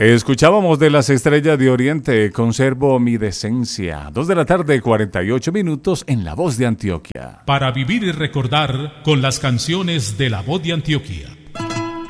Escuchábamos de las Estrellas de Oriente, Conservo mi decencia. 2:48 en La Voz de Antioquia. Para vivir y recordar con las canciones de La Voz de Antioquia.